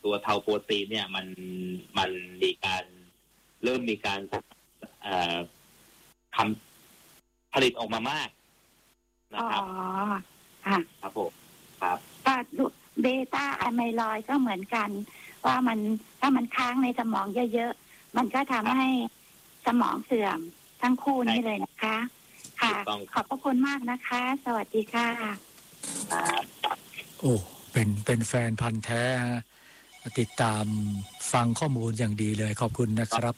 ตัวเทาโปรตีนเนี่ยมันมีการเริ่มมีการทำผลิตออกมามากนะครับครับผมครับก็เบต้าอะไมลอยด์ก็เหมือนกันว่ามันถ้ามันค้างในสมองเยอะๆมันก็ทำให้สมองเสื่อมทั้งคู่นี้เลยนะคะค่ะขอบพระคุณมากนะคะสวัสดีค่ะโอ้เป็นแฟนพันธ์แท้ติดตามฟังข้อมูลอย่างดีเลยขอบคุณนะครับ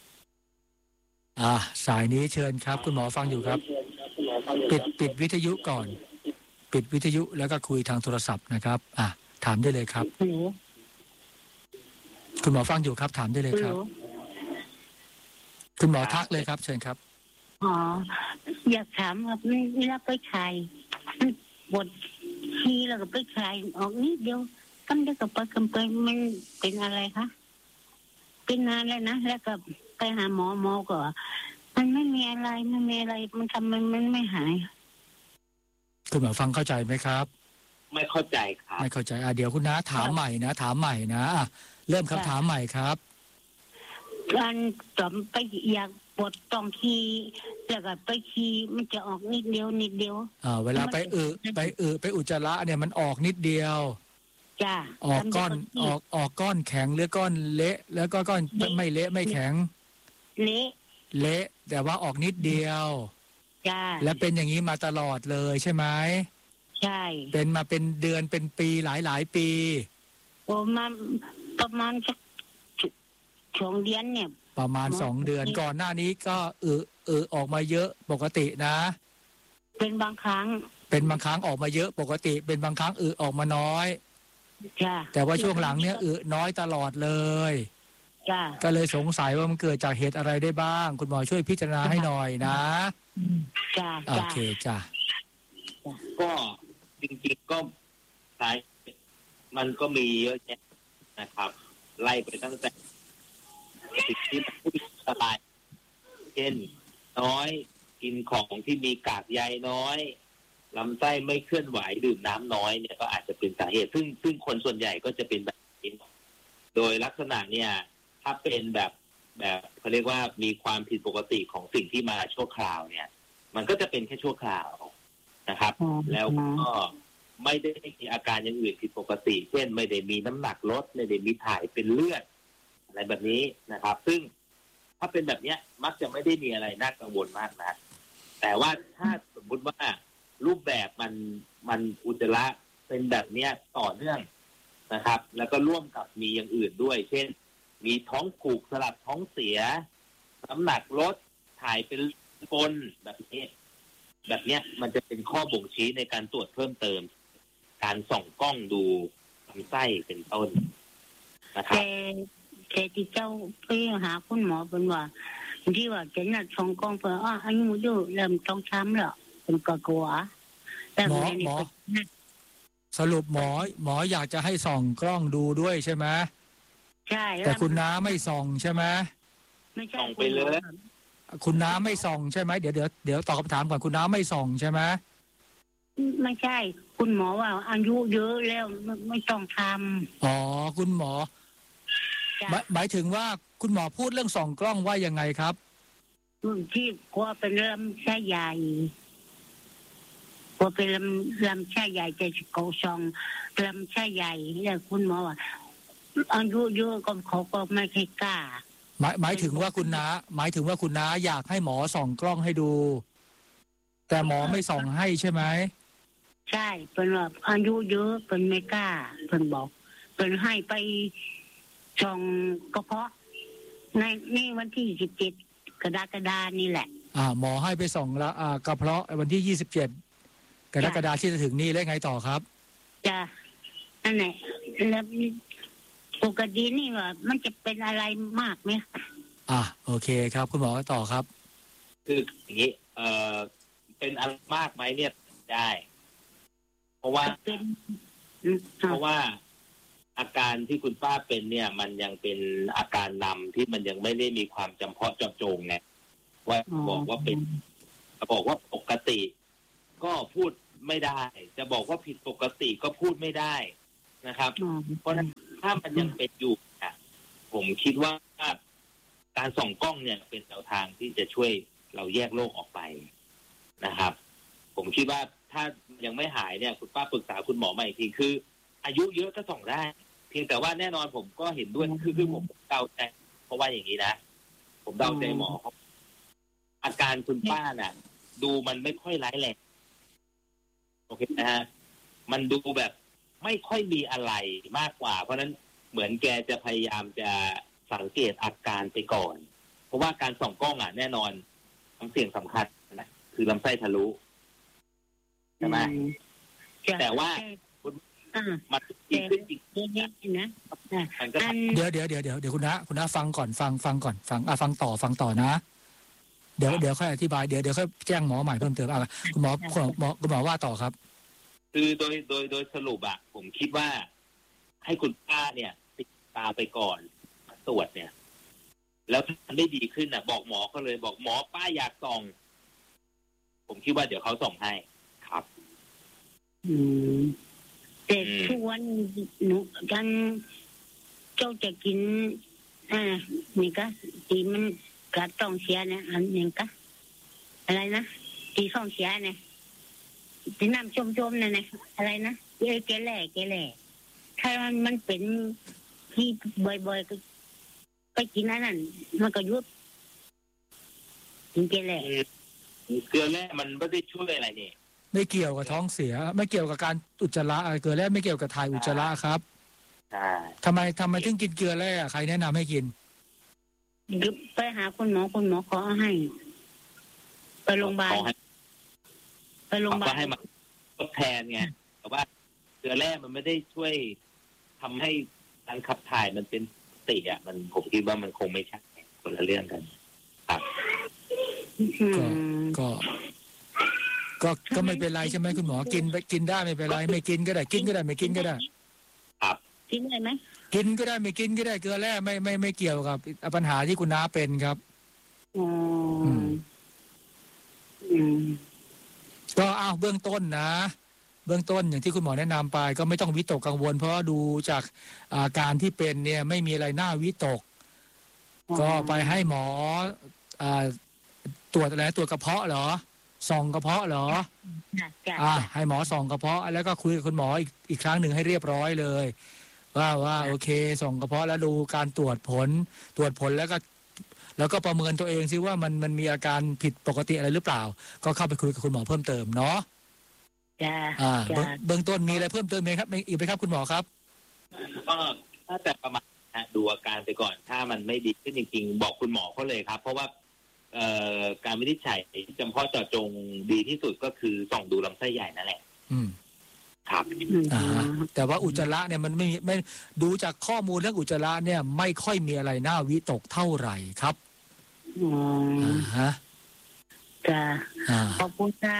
สายนี้เชิญครับคุณหมอฟังอยู่ครับปิดวิทยุก่อนปิดวิทยุแล้วก็คุยทางโทรศัพท์นะครับถามได้เลยครับคุณหมอฟังอยู่ครับถามได้เลยครับคุณหมอทักเลยครับเชิญครับอยากถามว่าเวลาไปขายบททีแล้วก็ไปขายออกนิดเดียวกันได้กับไปมันเป็นอะไรคะเป็นนานแล้วนะแล้วก็ไปหาหมอก็มันไม่มีอะไรมันทำมันไม่หายคุณหมอฟังเข้าใจไหมครับไม่เข้าใจครับไม่เข้าใจเดี๋ยวคุณน้าถามใหม่นะเริ่มคำถามใหม่ครับการจอมไปอยากปวดต้องขี้แล้วก็ไปขี้มันจะออกนิดเดียวเวลาไปอุจจาระเนี่ยมันออกนิดเดียวจ้าออกก้อนแข็งหรือก้อนเละแล้วก็ก้อนไม่เละไม่แข็งเละแต่ว่าออกนิดเดียวจ้าและเป็นอย่างนี้มาตลอดเลยใช่ไหมใช่เป็นมาเป็นเดือนเป็นปีหลายปีมาประมาณสัก2 เดือนเนี่ยประมาณ2 เดือนก่อนหน้านี้ก็ออกมาเยอะปกตินะเป็นบางครั้งออกมาเยอะปกติเป็นบางครั้งออกมาน้อยจ้าแต่ว่าช่วงหลังเนี่ยน้อยตลอดเลยจ้าก็เลยสงสัยว่ามันเกิดจากเหตุอะไรได้บ้างคุณหมอช่วยพิจารณาให้หน่อยนะจ้าโอเคจ้าก็จริงๆก็สายมันก็มีเยอะแยะนะครับไล่ไปตั้งแต่สิ่งที่มันไม่สบายเช่นน้อยกินของที่มีกากใยน้อยลำไส้ไม่เคลื่อนไหวดื่มน้ำน้อยเนี่ยก็อาจจะเป็นสาเหตุซึ่งคนส่วนใหญ่ก็จะเป็นแบบนี้โดยลักษณะเนี่ยถ้าเป็นแบบเขาเรียกว่ามีความผิดปกติของสิ่งที่มาชั่วคราวเนี่ยมันก็จะเป็นแค่ชั่วคราวนะครับแล้วก็ไม่ได้มีอาการอย่างอื่นผิดปกติเช่นไม่ได้มีน้ำหนักลดไม่ได้มีถ่ายเป็นเลือดอะไรแบบนี้นะครับซึ่งถ้าเป็นแบบนี้มักจะไม่ได้มีอะไรน่ากังวลมากนะแต่ว่าถ้าสมมุติว่ารูปแบบมันอุจจาระเป็นแบบนี้ต่อเนื่องนะครับแล้วก็ร่วมกับมีอย่างอื่นด้วยเช่นมีท้องผูกสลับท้องเสียน้ำหนักลดถ่ายเป็นปนแบบนี้มันจะเป็นข้อบ่งชี้ในการตรวจเพิ่มเติมการส่องกล้องดูลำไส้เป็นต้นนะครับแต่ที่เจ้าไปหาคุณหมอเป็นว่าที่ว่าจะนัดส่องกล้องเพื่ออายุเยอะเริ่มต้องช้ำแล้วเป็นกลัวหมอสรุปหมออยากจะให้ส่องกล้องดูด้วยใช่ไหมใช่แต่คุณน้าไม่ส่องใช่ไหมไม่ใช่ส่องไปเลยคุณน้าไม่ส่องใช่ไหมเดี๋ยวตอบคำถามก่อนคุณน้าไม่ส่องใช่ไหมไม่ใช่คุณหมอว่าอายุเยอะแล้วไม่ต้องทำคุณหมอหมายถึงว่าคุณหมอพูดเรื่องส่องกล้องว่ายังไงครับที่กลัวเป็นลำไส้ใหญ่กลัวเป็นลำไส้ใหญ่จะโกส่องลำไส้ใหญ่แล้วคุณหมอว่าอายุเยอะก็เขาก็ไม่ค่อยกล้าหมายถึงว่าคุณน้าอยากให้หมอส่องกล้องให้ดูแต่หมอไม่ส่องให้ใช่ไหมใช่เป็นว่าอายุเยอะเป็นไม่กล้าเป็นบอกเป็นให้ไปส่องกระเพาะในนี่วันที่27 กรกฎาคมนี่แหละหมอให้ไปส่องละกระเพาะวันที่27 กรกฎาคมที่จะถึงนี่แล้วไงต่อครับจ้ะนั่นแหละแล้วปกตินี่ว่ามันจะเป็นอะไรมากไหมโอเคครับคุณหมอต่อครับคืออย่างนี้เป็นอะไรมากไหมเนี่ยได้เพราะว่าอาการที่คุณป้าเป็นเนี่ยมันยังเป็นอาการนำที่มันยังไม่ได้มีความจำเพาะเจาะจงไงว่าบอกว่าเป็นบอกว่าปกติก็พูดไม่ได้จะบอกว่าผิดปกติก็พูดไม่ได้ในะครับอ๋อเพราะฉะนั้นถ้ามันยังเป็นอยู่ผมคิดว่าการส่องกล้องเนี่ยเป็นแนวทางที่จะช่วยเราแยกโรคออกไปนะครับ ผมคิดว่าถ้ายังไม่หายเนี่ยคุณป้าปรึกษาคุณหมอใหม่อีกทีคือ อายุเยอะก็ส่องได้ เพียงแต่ว่าแน่นอนผมก็เห็นด้วยคือผมเดาใจเพราะว่าอย่างนี้นะผมเดาใจหมอเขาอาการคุณป้าน่ะ ดูมันไม่ค่อยร้ายแรงโอเคนะฮะมันดูแบบไม่ค่อยมีอะไรมากกว่าเพราะนั้นเหมือนแกจะพยายามจะสังเกตอาการไปก่อน เพราะว่าการส่องกล้องแน่นอนความเสี่ยงสำคัญนะคือลำไส้ทะลุใช่ไหมแต่ว่ามันดีขึ้นจริงๆนะมันก็เดี๋ยวคุณนะฟังก่อนฟังก่อนฟังต่อนะเดี๋ยวค่อยอธิบายเดี๋ยวค่อยแจ้งหมอใหม่เพิ่มเติมคุณหมอว่าต่อครับคือโดยสรุปผมคิดว่าให้คุณป้าเนี่ยติดตาไปก่อนตรวจเนี่ยแล้วถ้ามันไม่ดีขึ้นบอกหมอเขาเลยบอกหมอป้าอยากส่องผมคิดว่าเดี๋ยวเขาส่องให้ครับแต่ทุกวันหนูกันเจ้าจะกินนี่ก็ตีมันกระต้องเสียนะอันนี้ก็อะไรนะตีท้องเสียเนี่ยตีน้ำจมๆนะอะไรนะแกแหล่ถ้ามันเป็นที่บ่อยๆก็กินนั่นมันก็ยุบกินแกแหล่เกลือแร่มันไม่ได้ช่วยอะไรนี่ไม่เกี่ยวกับท้องเสียไม่เกี่ยวกับการอุจจาระเกลือแร่ไม่เกี่ยวกับถ่ายอุจจาระครับทำไมถึงกินเกลือแร่ใครแนะนำให้กินไปหาคุณหมอขอให้ไปโรงพยาบาลให้มาทดแทนไงแต่ว่าเกลือแร่มันไม่ได้ช่วยทำให้การขับถ่ายมันเป็นปกติมันผมคิดว่ามันคงไม่ใช่คนละเรื่องกันครับก็ไม่เป็นไรใช่ไหมคุณหมอกินได้ไม่เป็นไรไม่กินก็ได้กินก็ได้ไม่กินก็ได้ครับกินได้ไหมกินก็ได้ไม่กินก็ได้เกลือแร่ไม่เกี่ยวกับปัญหาที่คุณน้าเป็นครับก็เบื้องต้นอย่างที่คุณหมอแนะนำไปก็ไม่ต้องวิตกกังวลเพราะดูจากอาการที่เป็นเนี่ยไม่มีอะไรน่าวิตกก็ไปให้หมอตรวจอะไรตรวจกระเพาะเหรอส่องกระเพาะเหรอให้หมอส่องกระเพาะแล้วก็คุยกับคุณหมออีกครั้งหนึ่งให้เรียบร้อยเลยว่าโอเคส่องกระเพาะแล้วดูการตรวจผลแล้วก็ประเมินตัวเองซิว่ามันมีอาการผิดปกติอะไรหรือเปล่าก็เข้าไปคุยกับคุณหมอเพิ่มเติมเนาะเบื้องต้นมีอะไรเพิ่มเติมไหมครับอีกไหมครับคุณหมอครับก็ถ้าแต่ประมาณดูอาการไปก่อนถ้ามันไม่ดีขึ้นจริงๆบอกคุณหมอเขาเลยครับเพราะว่าการวินิจฉัยจำเพาะเจาะจงดีที่สุดก็คือส่องดูลำไส้ใหญ่นั่นแหละครับแต่ว่าอุจจาระเนี่ยมันไม่ดูจากข้อมูลเรื่องอุจจาระเนี่ยไม่ค่อยมีอะไรน่าวิตกเท่าไหร่ครับขอบคุณค่ะ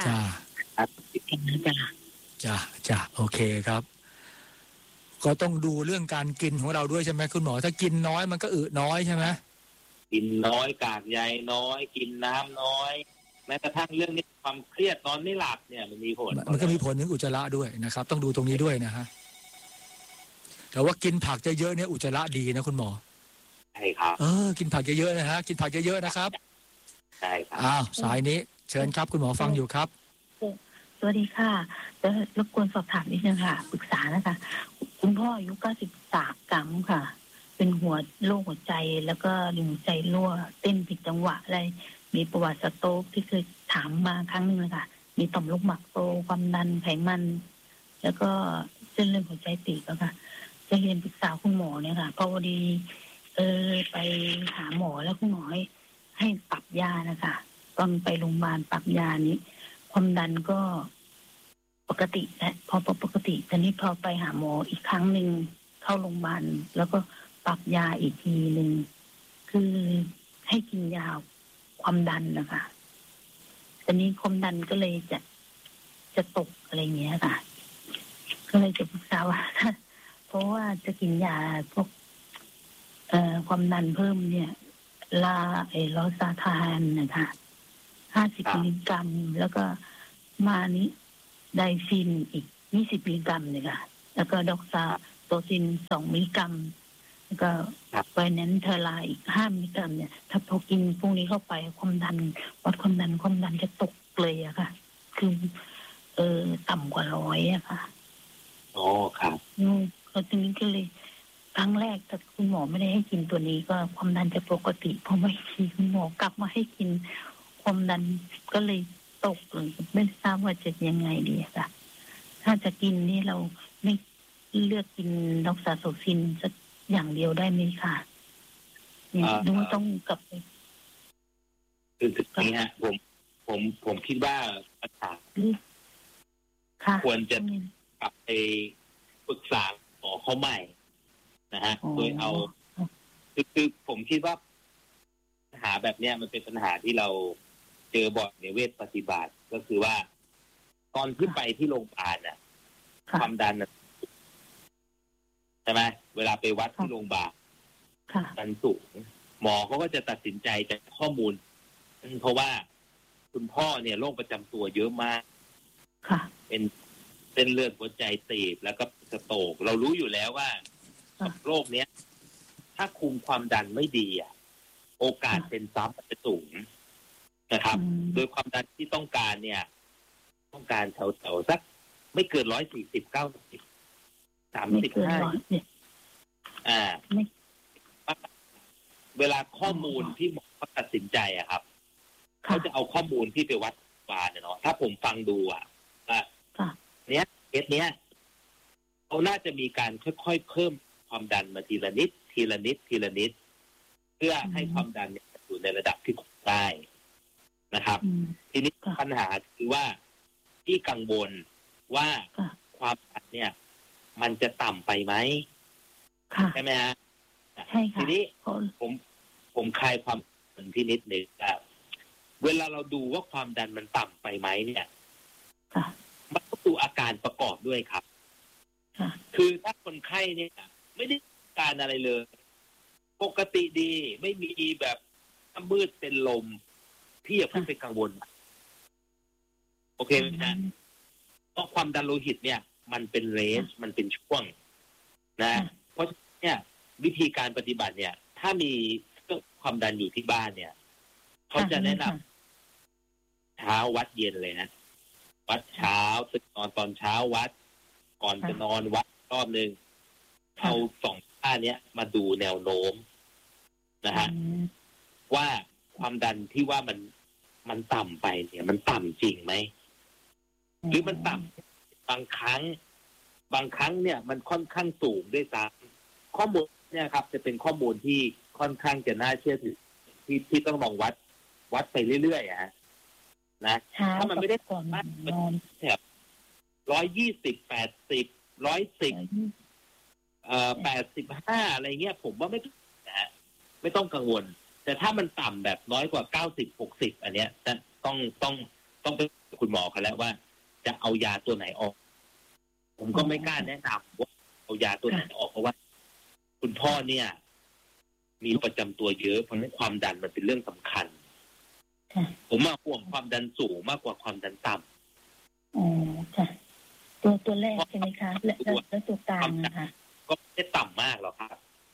จ้าโอเคครับก็ต้องดูเรื่องการกินของเราด้วยใช่ไหมคุณหมอถ้ากินน้อยมันก็อึน้อยใช่ไหมกินน้อยกากใยน้อยกินน้ำน้อยแม้กระทั่งเรื่องนี้ความเครียดนอนไม่หลับเนี่ยมันมีผลมันก็มีผลถึงอุจจาระด้วยนะครับต้องดูตรงนี้ด้วยนะฮะแต่ว่ากินผักเยอะๆเนี่ยอุจจาระดีนะคุณหมอใช่ครับกินผักเยอะๆนะฮะกินผักเยอะๆนะครับใช่ครับสายนี้เชิญครับคุณหมอฟังอยู่ครับสวัสดีค่ะจะรบกวนสอบถามนิดนึงค่ะปรึกษานะคะคุณพ่ออายุ93ค่ะเป็นโรคหัวใจแล้วก็หัวใจรั่วเต้นผิดจังหวะอะไรมีประวัติสโตรกที่เคยถามมาครั้งนึงเลยค่ะมีต่อมลูกหมากโตความดันไขมันแล้วก็เส้นเลือดหัวใจตีบค่ะจะเรียนปรึกษาคุณหมอเนี่ยค่ะพอดีไปหาหมอแล้วคุณหมอให้ปรับยานะคะตอนไปโรงพยาบาลปรับยานี้ความดันก็ปกติและพอปกติตอนนี้พอไปหาหมออีกครั้งหนึ่งเข้าโรงพยาบาลแล้วก็ปรับยาอีกทีหนึ่งคือให้กินยาความดันนะคะตอนนี้ความดันก็เลยจะตกอะไรเงี้ยค่ะก็เลยจะปรึกษาว่าเพราะว่าจะกินยาพวกความดันเพิ่มเนี่ยลอซาทานนะคะ50 มิลลิกรัมแล้วก็มานี้ไดฟินอีก20 มิลลิกรัมเลยค่ะแล้วก็ดอกซาโตซิน2 มิลลิกรัมแล้วก็ไวแนนเทอร์ไลน์อีก5 มิลลิกรัมเนี่ยถ้าพอกินพวกนี้เข้าไปความดันวัดความดันจะตกเลยอะค่ะคือต่ำกว่า100อะค่ะอ๋อครับแล้วทีนี้ก็เลยครั้งแรกแต่คุณหมอไม่ได้ให้กินตัวนี้ก็ความดันจะปกติพอไม่กินคุณหมอกลับมาให้กินความดันก็เลยตกเลยไม่ทราบว่าจะยังไงดีค่ะถ้าจะกินนี่เราไม่เลือกกินดอกซาโซซินสักอย่างเดียวได้ไหมค่ะเนี่ยดูต้องกลับไปคือจุดนี้ฮะผมคิดว่าปัญหาควรจะกลับไปปรึกษาหมอเขาใหม่นะฮะโดยเอาคือผมคิดว่าปัญหาแบบเนี้ยมันเป็นปัญหาที่เราเจอบ่อยในเวชปฏิบัติก็คือว่าตอนที่ไปที่โรงพยาบาลน่ะความดันใช่ไหมเวลาไปวัดที่โรงพยาบาลดันสูงหมอเขาก็จะตัดสินใจจากข้อมูลเพราะว่าคุณพ่อเนี่ยโรคประจำตัวเยอะมากเป็นเส้นเลือดหัวใจตีบแล้วก็สโตรกเรารู้อยู่แล้วว่าโรคเนี้ยถ้าคุมความดันไม่ดีโอกาสเป็นซ้ำจะสูงนะครับโดยความดันที่ต้องการเนี่ยต้องการแถวๆสักไม่เกิน140 90 35เวลาข้อมูลที่หมอเขาตัดสินใจครับเขาจะเอาข้อมูลที่ไปวัดวาเนาะถ้าผมฟังดูเนี้ยเคสเนี้ยเขาน่าจะมีการค่อยๆเพิ่มความดันมาทีละนิดเพื่อให้ความดันอยู่ในระดับที่ควรได้นะครับทีนี้ปัญหาคือว่าที่กังวลว่าความดันเนี่ยมันจะต่ำไปไหมใช่ไหมฮะทีนี้ผมคลายความกังวลที่นิดหนึ่งเวลาเราดูว่าความดันมันต่ำไปไหมเนี่ยมันต้องดูอาการประกอบด้วยครับคือถ้าคนไข้เนี่ยไม่ได้การอะไรเลยปกติดีไม่มีแบบมืดเป็นลมพี่อย่าเพิ่งไปกังวลโอเคไหมฮะเพราะความดันโลหิตเนี่ยมันเป็นเรนจ์มันเป็นช่วงนะเพราะเนี่ยวิธีการปฏิบัติเนี่ยถ้ามีเครื่องความดันอยู่ที่บ้านเนี่ยเขาจะแนะนำเช้าวัดเย็นเลยนะวัดเช้าตื่นนอนตอนเช้าวัดก่อนจะนอนวัดรอบนึงเอา2 ท่านี้มาดูแนวโน้มนะฮะว่าความดันที่ว่ามันต่ำไปเนี่ยมันต่ำจริงไหมหรือมันต่ำบางครั้งเนี่ยมันค่อนข้างสูงด้วยซ้ำข้อมูลเนี่ยครับจะเป็นข้อมูลที่ค่อนข้างจะน่าเชื่อถือที่ต้องลองวัดไปเรื่อยๆนะถ้ามันไม่ได้ก่อนนอนแถบ120 80 110 85อะไรเงี้ยผมว่าไม่ต้องกังวลแต่ถ้ามันต่ำแบบน้อยกว่า90 60อันเนี้ยต้องไปคุณหมอเขาแล้วว่าจะเอายาตัวไหนออกผมก็ไม่กล้าแนะนำว่าเอายาตัวไหนออกเพราะว่าคุณพ่อเนี่ยมีประจำตัวเยอะเพราะฉะนั้นความดันมันเป็นเรื่องสำคัญผมมาห่วงความดันสูงมากกว่าความดันต่ำอ๋อค่ะตัวแรกใช่ไหมคะแล้วตัวกลางนะคะก็ไม่ได้ต่ำมากหรอกครับ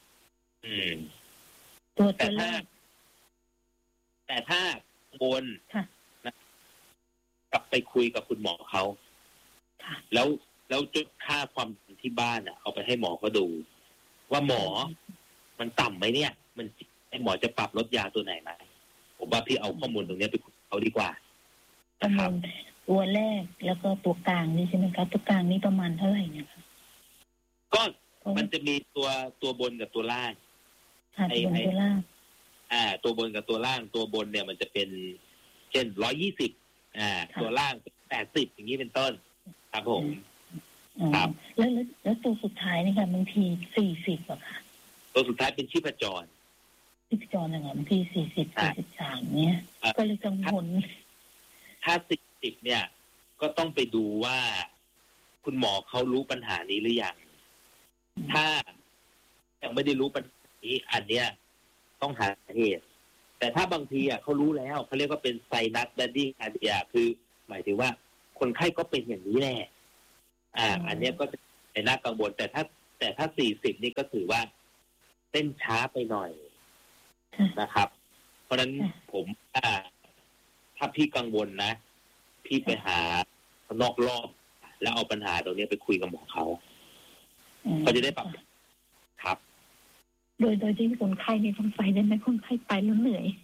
ตัวแรกแต่ถ้าบนนะกลับไปคุยกับคุณหมอเขาแล้วจุดค่าความดันที่บ้านเอาไปให้หมอเขาดูว่าหมอมันต่ำไหมเนี่ยมันให้หมอจะปรับลดยาตัวไหนไหมผมว่าพี่เอาข้อมูลตรงนี้ไปคุยเขาดีกว่านะครับตัวแรกแล้วก็ตัวกลางนี่ใช่ไหมครับตัวกลางนี่ประมาณเท่าไหร่เนี่ยครับก็มันจะมีตัวบนกับตัวล่างตัวล่างตัวบนกับตัวล่างตัวบนเนี่ยมันจะเป็นเช่น120ตัวล่าง80อย่างนี้เป็นต้นครับผมครับแล้วตัวสุดท้ายนี่ค่ะบางที40อ่ะค่ะตัวสุดท้ายเป็นชีพจรอย่างบางที40 43เนี่ยก็เลยกังวลถ้า40เนี่ยก็ต้องไปดูว่าคุณหมอเขารู้ปัญหานี้หรือยังถ้ายังไม่ได้รู้ปัญหานี้อันเนี้ยต้องหาเหตุแต่ถ้าบางทีเขารู้แล้วเขาเรียกว่าเป็นไซนัสแบดดี้คาร์เดียคือหมายถึงว่าคนไข้ก็เป็นอย่างนี้แน่อันเนี้ยก็จะในน่ากังวลแต่ถ้า40นี่ก็ถือว่าเต้นช้าไปหน่อยนะครับ เพราะฉะนั้นผมถ้าพี่กังวลนะพี่ไปหานอกรอบแล้วเอาปัญหาตรงนี้ไปคุยกับหมอเขาจะได้ปรับครับโดยที่คนไข้นี่ต้องไปได้ไหมคนไข้ไปแล้วเหนื่อย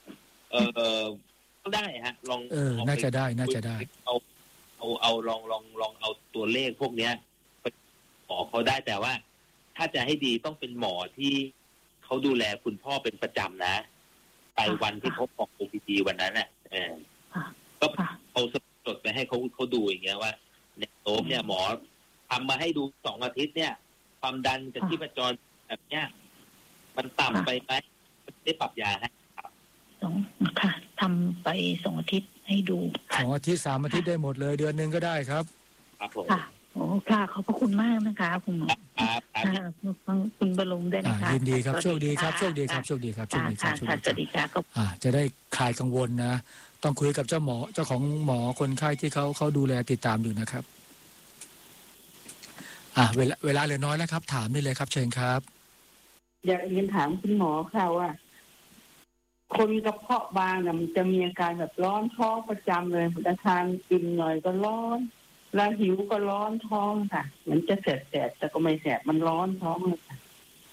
ก็ได้ฮะลองน่าจะได้เอาลองเอาตัวเลขพวกเนี้ยไปหมอเขาได้แต่ว่าถ้าจะให้ดีต้องเป็นหมอที่เขาดูแลคุณพ่อเป็นประจำนะไปวันที่เขาออก OPD วันนั้นน่ะก็เอาสดไปให้เขาดูอย่างเงี้ยว่าเนี่ยโต๊ะเนี่ยหมอทำมาให้ดู2 อาทิตย์เนี่ยความดันกับชีพจรแบบเนี้ยมันต่ำไปไหมได้ปรับยาให้ครับค่ะทำไป2 อาทิตย์ให้ดู 2 อาทิตย์3 อาทิตย์ได้หมดเลยเดือนนึงก็ได้ครับครับผมค่ะโอ้ค่ะขอบพระคุณมากนะคะคุณหมอครับคุณบรมด้วยนะคะยินดีครับโชคดีครับโชคดีครับโชคดีครับโชคดีครับสวัสดีค่ะจะได้คลายกังวลนะต้องคุยกับเจ้าของหมอคนไข้ที่เขาดูแลติดตามอยู่นะครับเวลาเหลือน้อยแล้วครับถามได้เลยครับเชิญครับอยากเรียนถามคุณหมอค่ะว่าคนกระเพาะบางมันจะมีอาการแบบร้อนท้องประจำเลยทานกินหน่อยก็ร้อนแล้วหิวก็ร้อนท้องค่ะมันจะแสบแต่ก็ไม่แสบมันร้อนท้องเลยค่ะ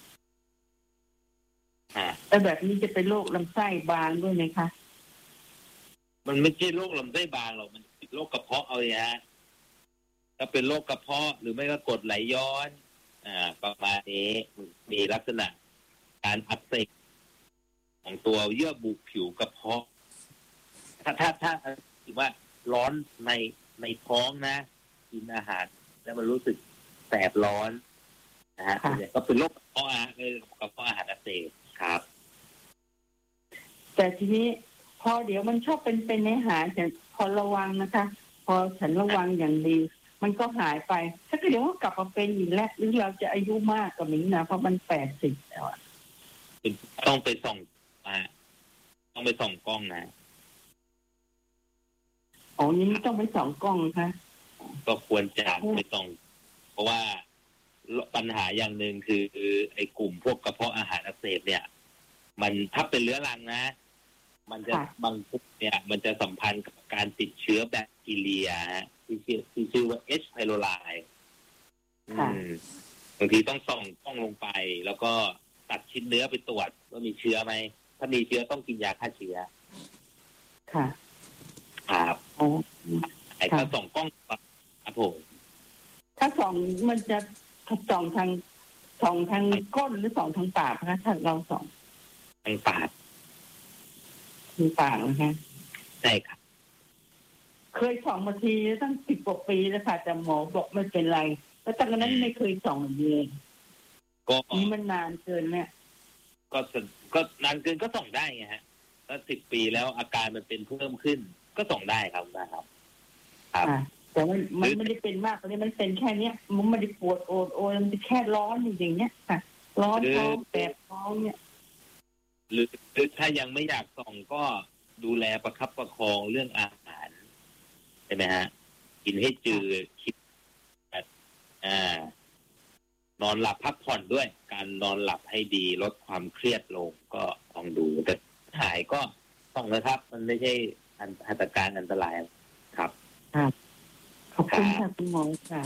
แต่แบบนี้จะเป็นโรคลำไส้บางด้วยไหมคะมันไม่ใช่โรคลำไส้บางหรอกมันเป็นโรคกระเพาะเอาเลยฮะถ้าเป็นโรคกระเพาะหรือไม่ก็กรดไหลย้อนประมาณนี้มีลักษณะการอักเสบของตัวเยื่อบุผิวกระเพาะถ้าถือว่าร้อนในท้องนะกินอาหารแล้วมันรู้สึกแสบร้อนนะฮะก็เป็นโรคกระเพาะอาหารอักเสบครับแต่ทีนี้พอเดี๋ยวมันชอบเป็นในอาหารแต่พอระวังนะคะพอฉันระวังอย่างดีมันก็หายไปถ้าเดี๋ยวว่ากลับมาเป็นอีกแล้วหรือเราจะอายุมากกว่านี้นะเพราะมัน80แล้วต้องไปส่องกล้องนะนี่ต้องไปส่องกล้องคะก็ควรจะไปส่องเพราะว่าปัญหาอย่างหนึ่งคือไอ้กลุ่มพวกกระเพาะอาหารอักเสบเนี่ยมันถ้าเป็นเรื้อรังนะมันจะบางพวกเนี่ยมันจะสัมพันธ์กับการติดเชื้อแบคทีเรียที่ชื่อว่า H. pylori บางทีต้องส่องกล้องลงไปแล้วก็ตัดชิ้นเนื้อไปตรวจว่ามีเชื้อไหมถ้ามีเชื้อต้องกินยาฆ่าเชื้อค่ะครับไอ้ถ้าส่องกล้องครับผมถ้าส่องมันจะส่องทางก้นหรือส่องทางปากนะถ้าเราส่องทางปากนะคะใช่ครับเคยส่องมาทีตั้ง10 กว่าปีแล้วค่ะแต่หมอบอกไม่เป็นไรแล้วตั้งแต่นั้นไม่เคยส่องเลยนี่มันนานเกินเนี่ยก็นานเกินก็ส่องได้ไงฮะถ้า10 ปีแล้วอาการมันเป็นเพิ่มขึ้นก็ส่องได้ครับนะครับแต่มันไม่ได้เป็นมากตอนนี้มันเป็นแค่เนี้ยมันไม่ได้ปวดโอยมันแค่ร้อนอย่างเงี้ยค่ะร้อนท้องแสบท้องเนี่ยหรือถ้ายังไม่อยากส่องก็ดูแลประคับประคองเรื่องอาหารใช่ไหมฮะกินให้จืดคิดนอนหลับพักผ่อนด้วยการนอนหลับให้ดีลดความเครียดลงก็ลองดูแต่หายก็ส่องนะครับมันไม่ใช่อันตรายอันตรายครับขอบคุณค่ะคุณหมอค่ะ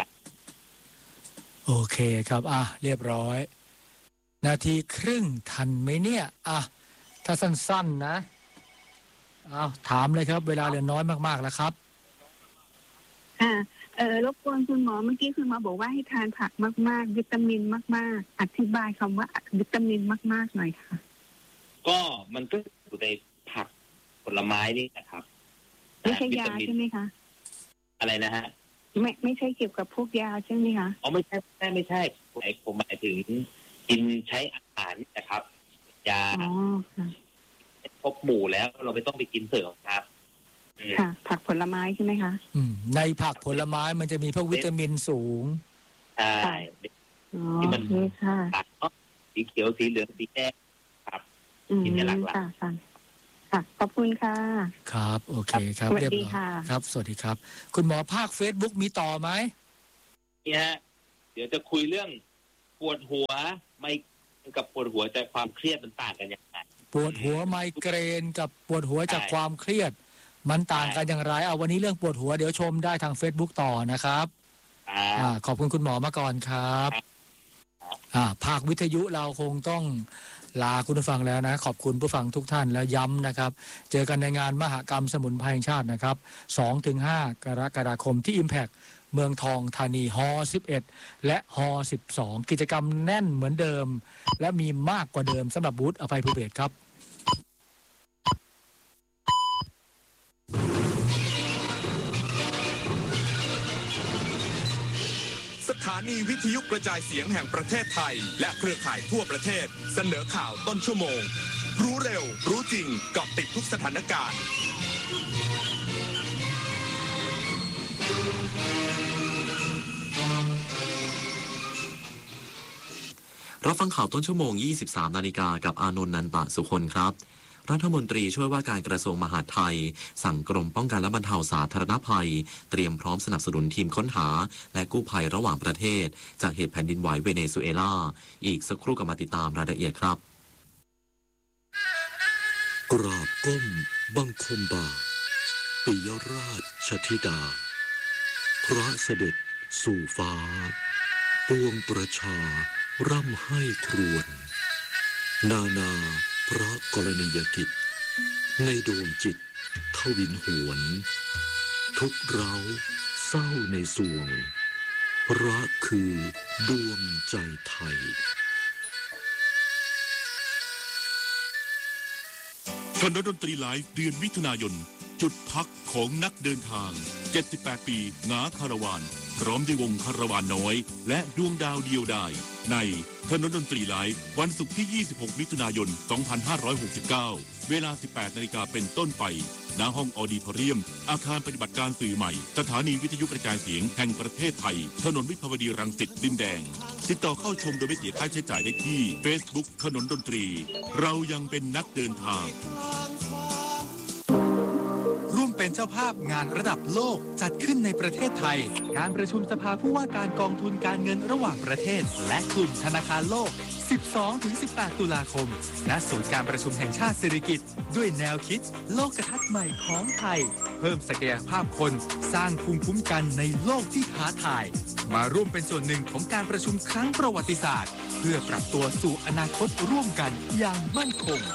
โอเคครับเรียบร้อยนาทีครึ่งทันไหมเนี่ยถ้าสั้นๆนะถามเลยครับเวลาเหลือน้อยมากๆแล้วครับค่ะรบกวนคุณหมอเมื่อกี้คุณหมอบอกว่าให้ทานผักมากๆวิตามินมากๆอธิบายคำว่าวิตามินมากๆหน่อยค่ะก็มันก็อยู่ในผักผลไม้นี่นะครับไม่ใช่ยาใช่ไหมคะอะไรนะฮะไม่ใช่เกี่ยวกับพวกยาใช่ไหมคะไม่ใช่ผมหมายถึงกินใช้อาหารนะครับยาครบหมู่แล้วเราไม่ต้องไปกินเสริมครับค่ะผักผลไม้ใช่ไหมคะในผักผลไม้มันจะมีพวกวิตามินสูงใช่ที่มันตัดสีเขียวสีเหลืองสีแดงครับกินในหลักค่ะขอบคุณค่ะครับโอเคครับเรียบร้อยครับสวัสดีครับคุณหมอภาค Facebook มีต่อไหมนี่ฮะดี๋ยวจะคุยเรื่องปวดหัวไม่กับปวดหัวจากความเครียดมันต่างกันอย่างไรปวดหัวไมเกรนกับปวดหัวจากความเครียดมันต่างกันอย่างไรเอาวันนี้เรื่องปวดหัวเดี๋ยวชมได้ทาง Facebook ต่อนะครับขอบคุณคุณหมอมาก่อนครับภาควิทยุเราคงต้องลาคุณผู้ฟังแล้วนะขอบคุณผู้ฟังทุกท่านแล้วย้ำนะครับเจอกันในงานมหกรรมสมุนไพรแห่งชาตินะครับ 2-5 กรกฎาคมที่ Impact เมืองทองธานีฮ11และฮ12กิจกรรมแน่นเหมือนเดิมและมีมากกว่าเดิมสำหรับบูธอภัยภูเบศรครับสถานีวิทยุกระจายเสียงแห่งประเทศไทยและเครือข่ายทั่วประเทศเสนอข่าวต้นชั่วโมงรู้เร็วรู้จริงเกาะติดทุกสถานการณ์รับฟังข่าวต้นชั่วโมง 23 นาฬิกากับอานนท์ นันตะสุคนครับรัฐมนตรีช่วยว่าการกระทรวงมหาดไทยสั่งกรมป้องกันและบรรเทาสาธารณภัยเตรียมพร้อมสนับสนุนทีมค้นหาและกู้ภัยระหว่างประเทศจากเหตุแผ่นดินไหวเวเนซุเอลาอีกสักครู่กลับมาติดตามรายละเอียดครับกราบก้มบังคมบาทปิยราชธิดาพระเสด็จสู่ฟ้าปวงประชาร่ำให้ครวญนานาพระกรณียกิจในดวงจิตทวินหวนทุกเราเศร้าในสวงพระคือดวงใจไทยคณะดนตรีไลฟ์เดือนมิถุนายนจุดพักของนักเดินทาง78ปีงาคาราวานพร้อมด้วยวงคาราวานน้อยและดวงดาวเดียวดายในถนนดนตรีไลฟ์วันศุกร์ที่26มิถุนายน2569เวลา 18 นาฬิกาเป็นต้นไปณห้องออดิทอเรียมอาคารปฏิบัติการสื่อใหม่สถานีวิทยุกระจายเสียงแห่งประเทศไทยถนนวิภาวดีรังสิตดินแดงติดต่อเข้าชมโดยไม่เสียค่าใช้จ่ายได้ที่ Facebook ถนนดนตรีเรายังเป็นนักเดินทางร่วมเป็นเจ้าภาพงานระดับโลกจัดขึ้นในประเทศไทยการประชุมสภาผู้ว่าการกองทุนการเงินระหว่างประเทศและกลุ่มธนาคารโลก 12-18 ตุลาคมณศูนย์การประชุมแห่งชาติสิริกิติ์ด้วยแนวคิดโลกทัศน์ใหม่ของไทยเพิ่มศักยภาพคนสร้างภูมิคุ้มกันในโลกที่ท้าทายมาร่วมเป็นส่วนหนึ่งของการประชุมครั้งประวัติศาสตร์เพื่อปรับตัวสู่อนาคตร่วมกันอย่างมั่นคง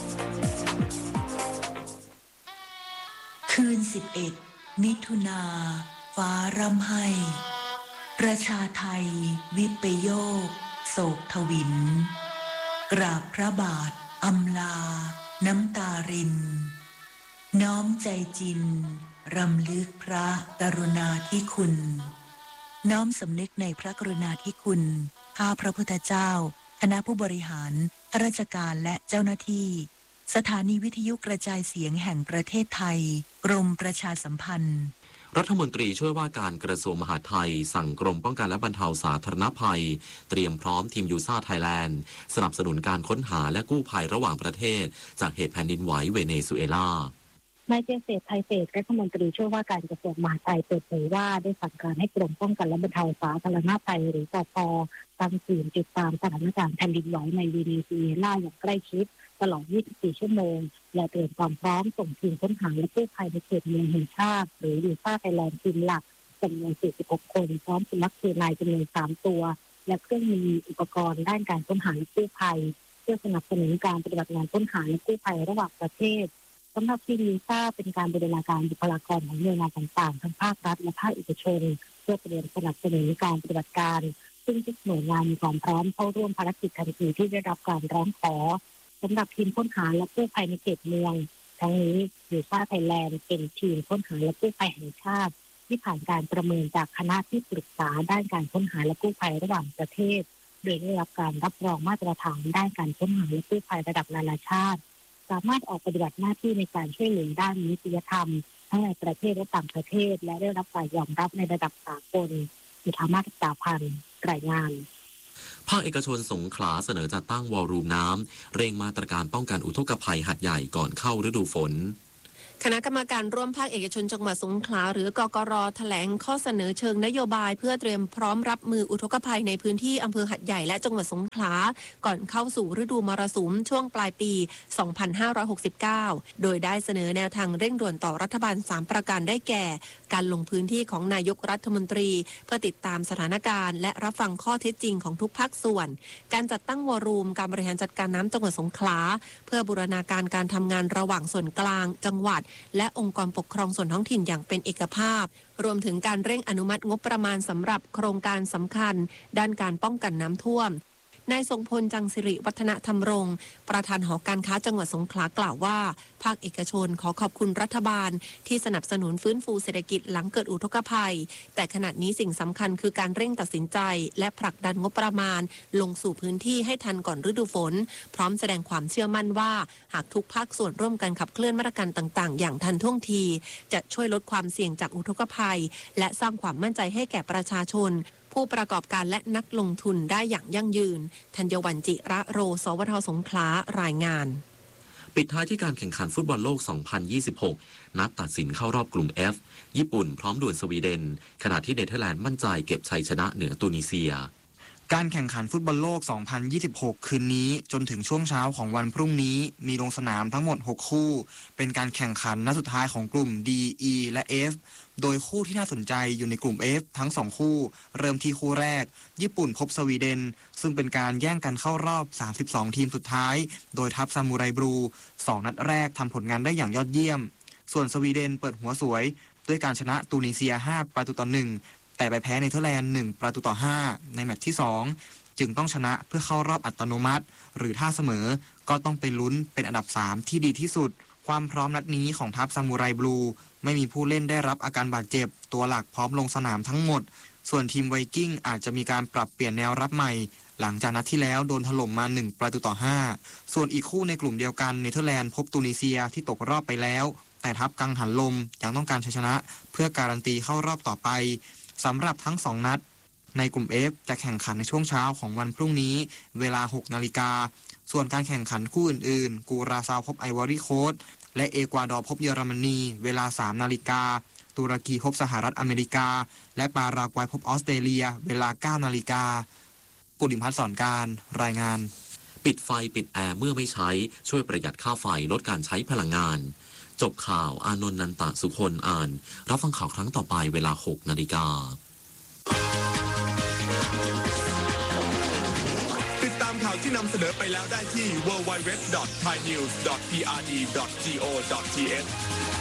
คืน11มิถุนาฟ้าร่ำไห้ประชาไทยวิปโยคโศกทวินกราบพระบาทอำลาน้ำตารินน้อมใจจินรำลึกพระกรุณาธิคุณน้อมสำนึกในพระกรุณาธิคุณข้าพระพุทธเจ้าคณะผู้บริหารข้าราชการและเจ้าหน้าที่สถานีวิทยุกระจายเสียงแห่งประเทศไทยกรมประชาสัมพันธ์รัฐมนตรีช่วยว่าการกระทรวงมหาดไทยสั่งกรมป้องกันและบรรเทาสาธารณภัยเตรียมพร้อมทีมยูซ่าไทยแลนด์สนับสนุนการค้นหาและกู้ภัยระหว่างประเทศจากเหตุแผ่นดินไหวเวเนซุเอลานายเจษฎไทยเศรษฐ์รัฐมนตรีช่วยว่าการกระทรวงมหาดไทยเปิดเผยว่าได้สั่งการให้กรมป้องกันและบรรเทาสาธารณภัยหรือปภ.ตั้งทีมติดตามสถานการณ์แผ่นดินไหวในเวเนซุเอลาอย่างใกล้ชิดตลอด 24 ชั่วโมงและเตรียมความพร้อมส่งทีมค้นหาและกู้ภัยในเขตเมืองแห่งชาติหรือยูซ่าไทยแลนด์ทีมหลักจำนวน 46 คนพร้อมสุนัขเคนายจำนวน 3 ตัวและเครื่องมืออุปกรณ์ด้านการค้นหาและกู้ภัยเพื่อสนับสนุนการปฏิบัติงานค้นหาและกู้ภัยระหว่างประเทศสำหรับทีมยูซ่าเป็นการบูรณาการบุคลากรของหน่วยงานต่างๆทั้งภาครัฐและภาคเอกชนเพื่อเตรียมสนับสนุนการปฏิบัติการซึ่งทุกหน่วยงานมีความพร้อมเข้าร่วมภารกิจทันทีที่ได้รับการร้องขอสำหรับทีมค้นหาและกู้ภัยในเขตเมืองทั้งนี้ยูซ่าไทยแลนด์เป็นทีมค้นหาและกู้ภัยแห่งชาติที่ผ่านการประเมินจากคณะที่ปรึกษาด้านการค้นหาและกู้ภัยระหว่างประเทศโดยได้รับการรับรองมาตรฐานด้านการค้นหาและกู้ภัยระดับนานาชาติสามารถออกปฏิบัติหน้าที่ในการช่วยเหลือด้านมนุษยธรรมทั้งในประเทศและต่างประเทศและได้รับการยอมรับในระดับสากลจุฑามาศ ตาพันธ์รายงานภาคเอกชนสงขลาเสนอจัดตั้งวอลลุ่มน้ำเร่งมาตรการป้องกันอุทกภัยหัดใหญ่ก่อนเข้าฤดูฝนคณะกรรมการร่วมภาคเอกชนจังหวัดสงขลาหรือกกร.แถลงข้อเสนอเชิงนโยบายเพื่อเตรียมพร้อมรับมืออุทกภัยในพื้นที่อำเภอหัดใหญ่และจังหวัดสงขลาก่อนเข้าสู่ฤดูมรสุมช่วงปลายปี 2569 โดยได้เสนอแนวทางเร่งด่วนต่อรัฐบาล3ประการได้แก่การลงพื้นที่ของนายกรัฐมนตรีเพื่อติดตามสถานการณ์และรับฟังข้อเท็จจริงของทุกภาคส่วนการจัดตั้งวอรูมการบริหารจัดการน้ำจังหวัดสงขลาเพื่อบูรณาการการทำงานระหว่างส่วนกลางจังหวัดและองค์กรปกครองส่วนท้องถิ่นอย่างเป็นเอกภาพรวมถึงการเร่งอนุมัติงบประมาณสำหรับโครงการสำคัญด้านการป้องกันน้ำท่วมนายทรงพลจังสิริวัฒนธรรมรงค์ประธานหอการค้าจังหวัดสงขลากล่าวว่าภาคเอกชนขอขอบคุณรัฐบาลที่สนับสนุนฟื้นฟูเศรษฐกิจหลังเกิดอุทกภัยแต่ขณะนี้สิ่งสำคัญคือการเร่งตัดสินใจและผลักดันงบประมาณลงสู่พื้นที่ให้ทันก่อนฤดูฝนพร้อมแสดงความเชื่อมั่นว่าหากทุกภาคส่วนร่วมกันขับเคลื่อนมาตรการต่างๆอย่างทันท่วงทีจะช่วยลดความเสี่ยงจากอุทกภัยและสร้างความมั่นใจให้แก่ประชาชนผู้ประกอบการและนักลงทุนได้อย่างยั่งยืนธัญวัลย์ จิระโร สวท.สงขลารายงานปิดท้ายที่การแข่งขันฟุตบอลโลก 2026 นัดตัดสินเข้ารอบกลุ่ม F ญี่ปุ่นพร้อมดวลสวีเดนขณะที่เนเธอร์แลนด์มั่นใจเก็บชัยชนะเหนือตูนิเซียการแข่งขันฟุตบอลโลก 2026 คืนนี้จนถึงช่วงเช้าของวันพรุ่งนี้มีลงสนามทั้งหมด 6 คู่เป็นการแข่งขันนัดสุดท้ายของกลุ่ม D E และ F โดยคู่ที่น่าสนใจอยู่ในกลุ่ม F ทั้ง 2 คู่เริ่มที่คู่แรกญี่ปุ่นพบสวีเดนซึ่งเป็นการแย่งกันเข้ารอบ 32 ทีมสุดท้ายโดยทัพซามูไรบลู2 นัดแรกทำผลงานได้อย่างยอดเยี่ยมส่วนสวีเดนเปิดหัวสวยด้วยการชนะตูนิเซีย 5-1แต่ไปแพ้เนเธอร์แลนด์ 1-5 ในแมตช์ที่ 2 จึงต้องชนะเพื่อเข้ารอบอัตโนมัติหรือถ้าเสมอก็ต้องไปลุ้นเป็นอันดับ 3 ที่ดีที่สุดความพร้อมนัดนี้ของทัพซามูไรบลูไม่มีผู้เล่นได้รับอาการบาดเจ็บตัวหลักพร้อมลงสนามทั้งหมดส่วนทีมไวกิ้งอาจจะมีการปรับเปลี่ยนแนวรับใหม่หลังจากนัดที่แล้วโดนถล่มมา 1-5 ส่วนอีกคู่ในกลุ่มเดียวกันเนเธอร์แลนด์พบตูนิเซียที่ตกรอบไปแล้วแต่ทัพกังหันลมยังต้องการชัยชนะเพื่อการันตีเข้ารอบต่อไปสำหรับทั้ง2นัดในกลุ่ม F จะแข่งขันในช่วงเช้าของวันพรุ่งนี้เวลา 6 นาฬิกาส่วนการแข่งขันคู่อื่นๆกูราซาวพบไอวอรี่โคสต์และเอกวาดอร์พบเยอรมนีเวลา 3 นาฬิกาตุรกีพบสหรัฐอเมริกาและปารากวัยพบออสเตรเลียเวลา 9 นาฬิกาปุริมพัฒน์สอนการรายงานปิดไฟปิดแอร์เมื่อไม่ใช้ช่วยประหยัดค่าไฟลดการใช้พลังงานจบข่าวอานนท์ นันตะสุคนอ่านรับฟังข่าวครั้งต่อไปเวลา 6 นาฬิกาติดตามข่าวที่นำเสนอไปแล้วได้ที่ www.thainews.prd.go.th